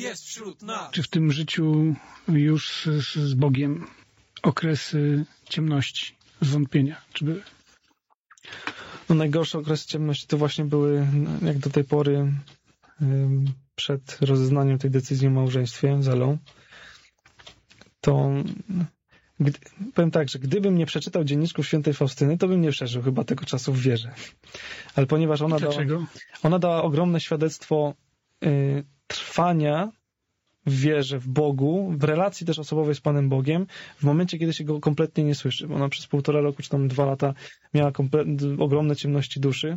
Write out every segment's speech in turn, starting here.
jest wśród nas. Czy w tym życiu już z Bogiem okresy ciemności, zwątpienia, czy były? No najgorsze okresy ciemności to właśnie były, jak do tej pory, przed rozeznaniem tej decyzji o małżeństwie z Elą. To powiem tak, że gdybym nie przeczytał dzienniczków świętej Faustyny, to bym nie przeżył chyba tego czasu w wierze. Ale ponieważ ona dała ogromne świadectwo trwania w wierze, w Bogu, w relacji też osobowej z Panem Bogiem, w momencie, kiedy się Go kompletnie nie słyszy. Bo ona przez 1,5 roku, czy tam 2 lata miała ogromne ciemności duszy.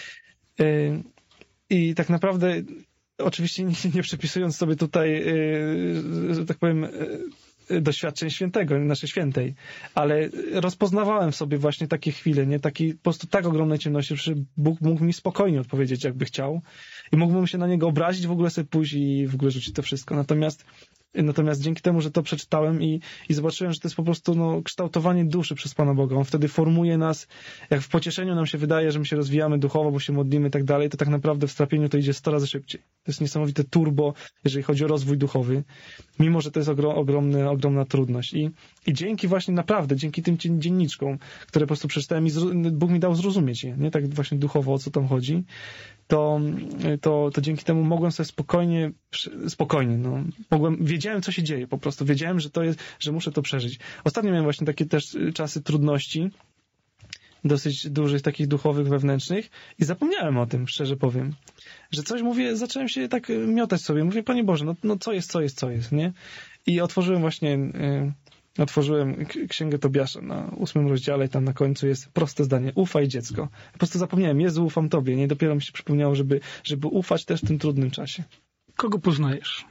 I tak naprawdę, oczywiście nie przypisując sobie tutaj, że tak powiem, doświadczeń świętego, naszej świętej, ale rozpoznawałem w sobie właśnie takie chwile, nie? Taki, po prostu tak ogromnej ciemności, że Bóg mógł mi spokojnie odpowiedzieć, jakby chciał i mógłbym się na Niego obrazić, w ogóle sobie pójść i w ogóle rzucić to wszystko. Natomiast dzięki temu, że to przeczytałem i zobaczyłem, że to jest po prostu kształtowanie duszy przez Pana Boga. On wtedy formuje nas, jak w pocieszeniu nam się wydaje, że my się rozwijamy duchowo, bo się modlimy i tak dalej, to tak naprawdę w strapieniu to idzie 100 razy szybciej. To jest niesamowite turbo, jeżeli chodzi o rozwój duchowy, mimo że to jest ogromna trudność. I dzięki właśnie naprawdę, dzięki tym dzienniczkom, które po prostu przeczytałem i Bóg mi dał zrozumieć je, nie tak właśnie duchowo, o co tam chodzi, to dzięki temu mogłem sobie spokojnie, wiedziałem, co się dzieje po prostu, wiedziałem, że muszę to przeżyć. Ostatnio miałem właśnie takie też czasy trudności, dosyć dużych, takich duchowych, wewnętrznych i zapomniałem o tym, szczerze powiem, że coś mówię, zacząłem się tak miotać sobie, mówię, Panie Boże, co jest, nie? I otworzyłem Księgę Tobiasza na 8 rozdziale i tam na końcu jest proste zdanie. Ufaj, dziecko. Po prostu zapomniałem. Jezu, ufam Tobie. Nie, dopiero mi się przypomniało, żeby ufać też w tym trudnym czasie. Kogo poznajesz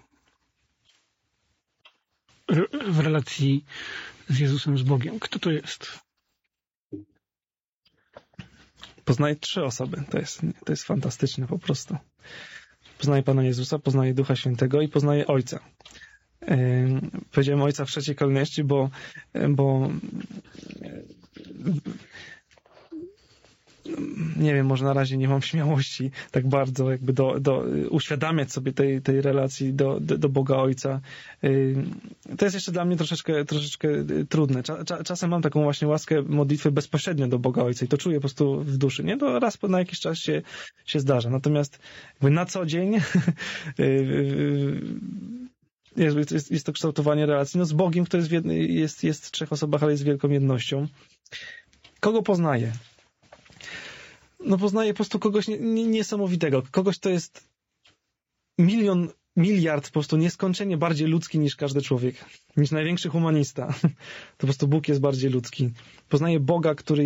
w relacji z Jezusem, z Bogiem? Kto to jest? Poznaję 3 osoby. To jest fantastyczne po prostu. Poznaję Pana Jezusa, poznaję Ducha Świętego i poznaję Ojca. Powiedziałem Ojca w trzeciej kolejności, bo nie wiem, może na razie nie mam śmiałości tak bardzo jakby do uświadamiać sobie tej relacji do Boga Ojca. To jest jeszcze dla mnie troszeczkę trudne. Czasem mam taką właśnie łaskę modlitwy bezpośrednio do Boga Ojca i to czuję po prostu w duszy, nie? To raz na jakiś czas się zdarza. Natomiast jakby na co dzień jest to kształtowanie relacji z Bogiem, który jest w 3 osobach, ale jest wielką jednością. Kogo poznaję? Poznaję po prostu kogoś niesamowitego. Kogoś, kto jest miliard po prostu nieskończenie bardziej ludzki niż każdy człowiek. Niż największy humanista. To po prostu Bóg jest bardziej ludzki. Poznaję Boga, który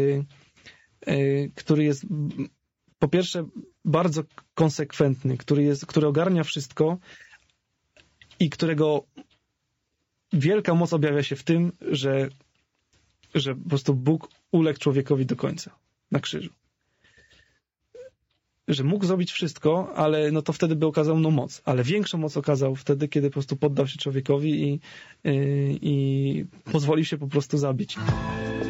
jest po pierwsze bardzo konsekwentny, który ogarnia wszystko i którego wielka moc objawia się w tym, że po prostu Bóg uległ człowiekowi do końca na krzyżu. Że mógł zrobić wszystko, ale to wtedy by okazał moc. Ale większą moc okazał wtedy, kiedy po prostu poddał się człowiekowi i pozwolił się po prostu zabić.